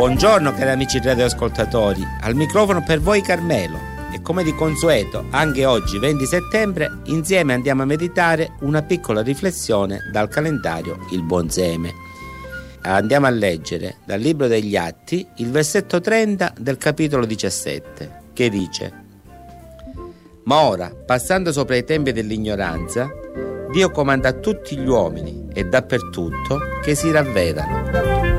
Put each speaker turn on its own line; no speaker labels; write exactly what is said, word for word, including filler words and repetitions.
Buongiorno cari amici radioascoltatori, al microfono per voi Carmelo e come di consueto anche oggi venti settembre insieme andiamo a meditare una piccola riflessione dal calendario Il Buon Seme. Andiamo a leggere dal libro degli Atti il versetto trenta del capitolo diciassette che dice: Ma ora, passando sopra i tempi dell'ignoranza, Dio comanda a tutti gli uomini e dappertutto che si ravvedano.